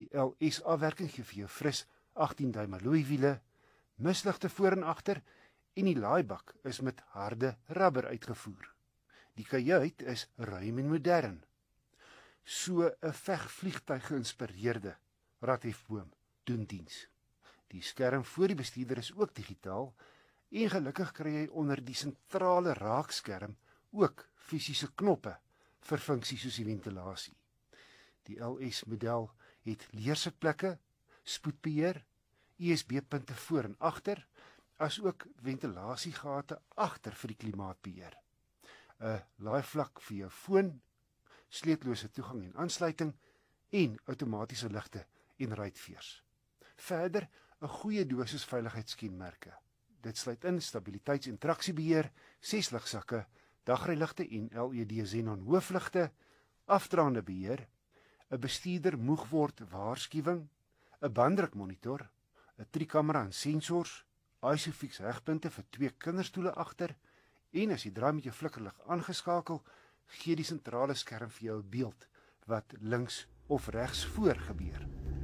Die LS-afwerking gee vir jou fris 18 duim alloy-wiele, misligte voor en agter en die laaibak is met harde rubber uitgevoer. Die kajuit is ruim en modern. So 'n vegvliegtuig geïnspireerde radhefboom doen diens. Die skerm voor die bestuurder is ook digitaal en gelukkig kry jy onder die sentrale raakskerm ook fisiese knoppe vir funksies soos die ventilasie. Die LS-model het leersitplekke, spoedbeheer, USB-punte voor en agter, as ook ventilasiegate agter vir die klimaatbeheer. 'n laaivlak vir jou foon, sleutellose toegang en aansluiting en outomatiese ligte en ruitveers. Verder 'n goeie dosis veiligheidskenmerke. Dit sluit in stabiliteits- en traksiebeheer, 6 ligsakke, dagryligte en LED xenon hoofligte, afdraande beheer, 'n bestuurder moeg word waarskuwing, 'n banddrukmonitor, 'n driekamera en sensors, ISOFIX hegpunte vir 2 kinderstoele agter en as jy draai met jou flikkerlig aangeskakel, gee die sentrale skerm vir jou 'n beeld wat links of regs voor gebeur.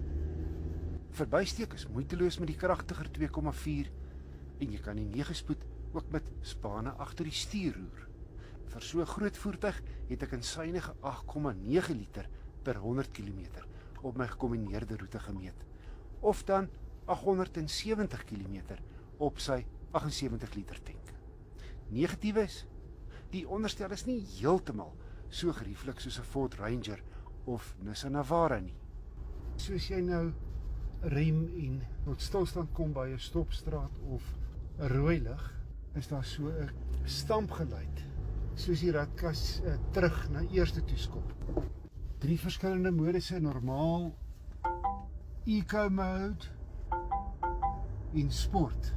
Verbysteek is moeiteloos met die kragtiger 2,4 en jy kan die 9-spoed ook met spane agter die stuurroer. Vir so 'n groot voertuig het ek 'n suiwige 8,9 liter per 100 km op my gekombineerde roete gemeet, of dan 870 km op sy 78 liter tank. Negatief is, die onderstel is nie heeltemal so gerieflik soos 'n Ford Ranger of Nissan Navara nie. Soos jy nou rem en tot stilstand kom by 'n stopstraat of 'n rooi lig, is daar so 'n stampgeluid, soos die radkas terug na eerste toeskop. 3 verskillende modusse, normaal, eco mode en sport.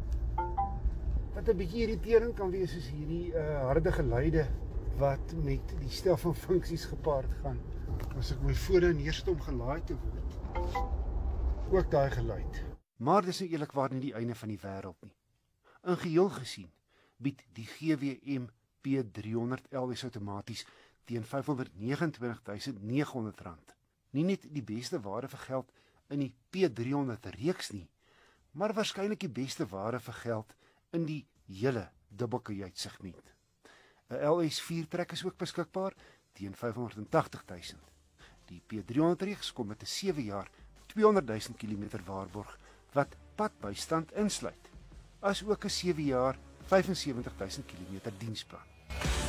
Wat 'n bietjie irriterend kan wees is hierdie harde geluide wat met die stel van funksies gepaard gaan. As ek my foon neersit om gelaai te word, ook daai geluid. Maar dis nou eerlikwaar nie die einde van die wêreld nie. In geheel gesien bied die GWM P300 LS outomaties teen R529.900 nie net die beste ware vir geld in die P300 reeks nie, maar waarskynlik die beste ware vir geld in die hele dubbelkajuitsegment. 'n LS4 trek is ook beskikbaar teen R580.000. Die P300 reeks kom met 'n 7 jaar 200.000 km waarborg wat padbystand insluit, as ook 'n 7 jaar 75.000 km diensplan.